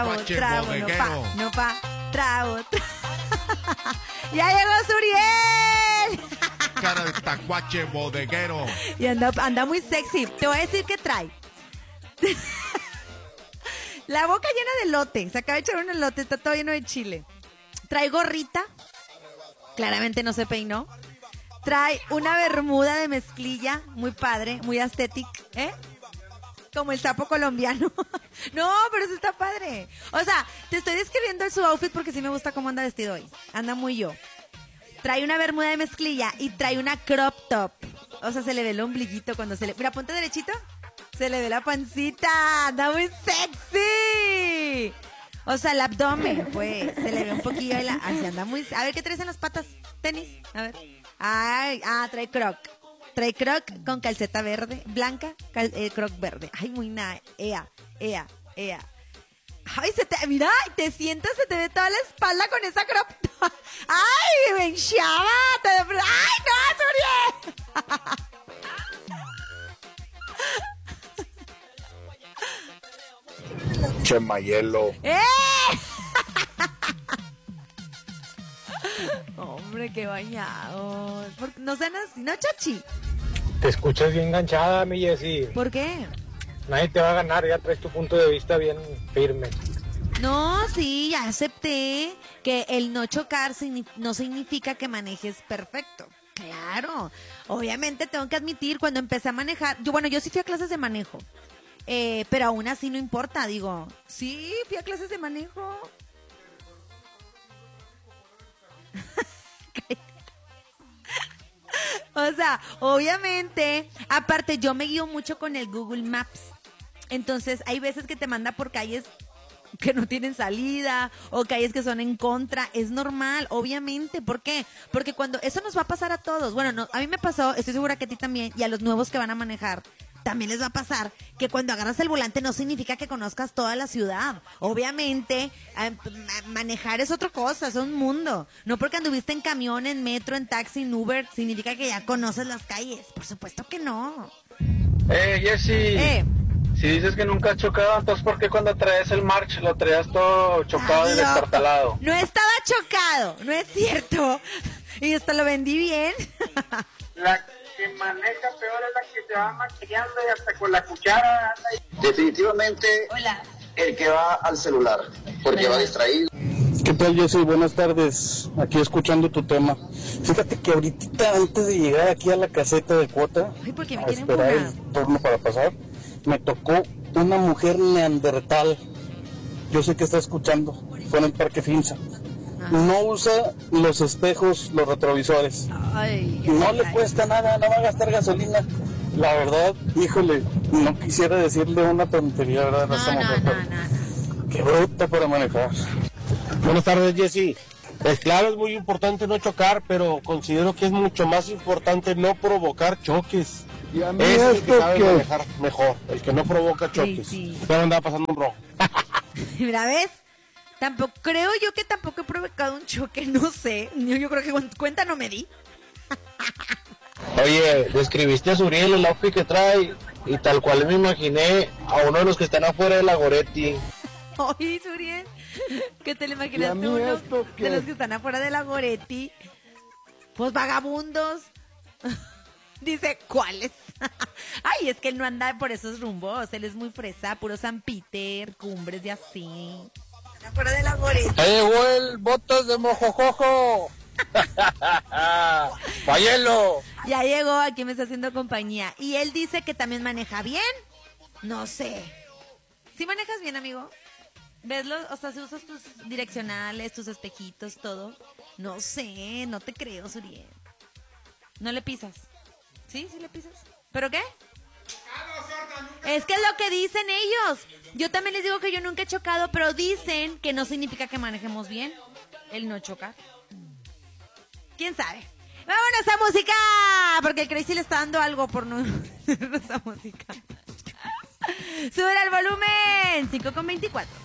Trago, no pa, trago. ¡Ya llegó Suriel! Cara de tacuache bodeguero. Y anda muy sexy. Te voy a decir qué trae. La boca llena de elote. Se acaba de echar un elote, está todo lleno de chile. Trae gorrita. Claramente no se peinó. Trae una bermuda de mezclilla. Muy padre, muy aesthetic, ¿eh? Como el sapo colombiano. No, pero eso está padre. O sea, te estoy describiendo su outfit porque sí me gusta cómo anda vestido hoy. Anda muy yo. Trae una bermuda de mezclilla y trae una crop top. O sea, se le ve el ombliguito cuando se le... Mira, ponte derechito. Se le ve la pancita. Anda muy sexy. O sea, el abdomen, pues. Se le ve un poquillo de la... Así anda muy... A ver, ¿qué traes en las patas? ¿Tenis? A ver. Ay, trae croc. Trae croc con calceta verde, blanca, croc verde. Ay, muy nada. Ea. Ay, mira, te sientas, se te ve toda la espalda con esa crop top. Ay, me hinchaba. Ay, no, Suriel. Chemayelo. Hombre, qué bañado. No sean así, ¿no, Chachi? Te escuchas bien enganchada, mi Jessy. ¿Por qué? Nadie te va a ganar, ya traes tu punto de vista bien firme. No, sí, ya acepté que el no chocar no significa que manejes perfecto. Claro, obviamente tengo que admitir, cuando empecé a manejar, yo sí fui a clases de manejo, pero aún así no importa, digo, sí, fui a clases de manejo. O sea, obviamente, aparte yo me guío mucho con el Google Maps. Entonces, hay veces que te manda por calles que no tienen salida o calles que son en contra. Es normal, obviamente. ¿Por qué? Porque cuando eso nos va a pasar a todos. Bueno, no, a mí me pasó, estoy segura que a ti también y a los nuevos que van a manejar. También les va a pasar que cuando agarras el volante no significa que conozcas toda la ciudad. Obviamente, manejar es otra cosa, es un mundo. No porque anduviste en camión, en metro, en taxi, en Uber, significa que ya conoces las calles. Por supuesto que no. Jessy. Si dices que nunca has chocado, entonces ¿por qué cuando traes el March lo traías todo chocado y destartalado? No estaba chocado, no es cierto. Y hasta lo vendí bien. La que maneja peor es la que se va maquillando y hasta con la cuchara. Definitivamente. Hola. El que va al celular, porque va distraído. ¿Qué tal, Jessy? Buenas tardes. Aquí escuchando tu tema. Fíjate que ahorita, antes de llegar aquí a la caseta de cuota, a esperar el turno para pasar, me tocó una mujer neandertal. Yo sé que está escuchando. Fue en el Parque Finza. No usa los espejos, los retrovisores. No le cuesta nada, no va a gastar gasolina. La verdad, híjole, no quisiera decirle una tontería, ¿verdad? No. Qué bruta para manejar. Buenas tardes, Jessy. Pues claro, es muy importante no chocar, pero considero que es mucho más importante no provocar choques. Y a mí es el que sabe que... manejar mejor, el que no provoca choques. Sí. Pero andaba pasando un rojo. Mira, ¿ves? Creo yo que tampoco he provocado un choque, no sé. Yo creo que cuenta no me di. Oye, describiste a Suriel, el outfit que trae, y tal cual me imaginé a uno de los que están afuera de la Goretti. Oye, Suriel, ¿qué te lo imaginas tú, uno de los que están afuera de la Goretti? Pues vagabundos. Dice, ¿cuáles? Ay, es que él no anda por esos rumbos, él es muy fresa, puro San Peter, Cumbres y así. Afuera de la Goretti. ¡Ahí llegó el botas de mojojojo! ¡Fayelo! Ya llegó, aquí me está haciendo compañía. Y él dice que también maneja bien. No sé. ¿Sí manejas bien, amigo? ¿Veslo? O sea, si usas tus direccionales, tus espejitos, todo. No sé, no te creo, Suriel. ¿No le pisas? ¿Sí? ¿Sí le pisas? ¿Pero qué? Es que es lo que dicen ellos. Yo también les digo que yo nunca he chocado, pero dicen que no significa que manejemos bien el no chocar. ¿Quién sabe? ¡Vámonos a música! Porque el Crazy le está dando algo por no irnos a música. Sube el volumen. 5:24.